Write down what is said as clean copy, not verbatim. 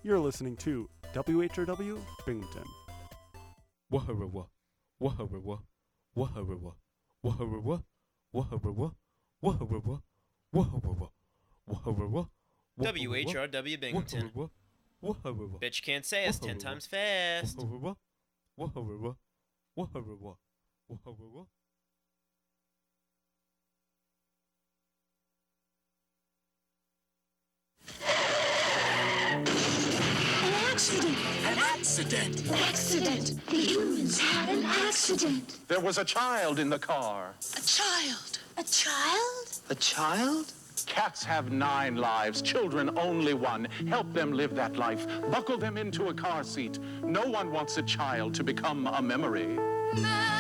You're listening to WHRW Binghamton. Waharawa, waharawa, waharawa, waharawa, waharawa, waharawa, waharawa, waharawa. WHRW Binghamton. Waharawa. Bitch can't say us 10 times fast. Waharawa, waharawa, waharawa, waharawa. An accident! Accident! The humans had an accident. There was a child in the car. A child. A child? A child? Cats have 9 lives, children only one. Help them live that life. Buckle them into a car seat. No one wants a child to become a memory.